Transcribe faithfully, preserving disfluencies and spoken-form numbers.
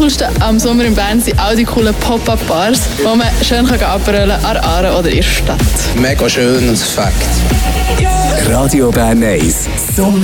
Coolste am Sommer in Bern sind auch die coolen Pop-Up-Bars, wo man schön abrollen kann an der Aare oder in der Stadt. Mega schön und Fakt. Radio Bern eins. Sommer